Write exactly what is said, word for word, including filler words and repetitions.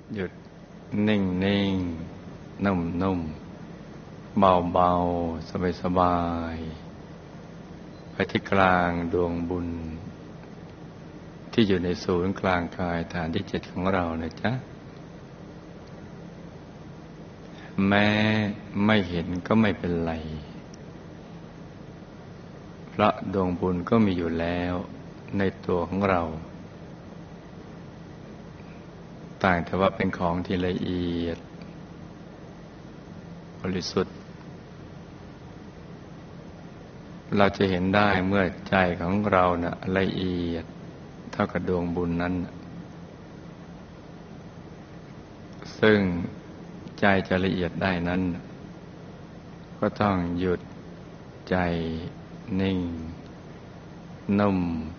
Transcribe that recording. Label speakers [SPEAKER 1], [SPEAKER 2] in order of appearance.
[SPEAKER 1] หยุดนิ่งนิ่งนุ่มนุ่มเบาเบาสบายสบายไปที่กลางดวงบุญที่อยู่ในศูนย์กลางกายฐานที่เจ็ดของเรานะจ๊ะแม้ไม่เห็นก็ไม่เป็นไรเพราะดวงบุญก็มีอยู่แล้วในตัวของเราต่างแต่ว่าเป็นของที่ละเอียดบริสุทธิ์เราจะเห็นได้เมื่อใจของเรานะละเอียดเท่ากับดวงบุญนั้นซึ่งใจจะละเอียดได้นั้นก็ต้องหยุดใจนิ่งนุ่ม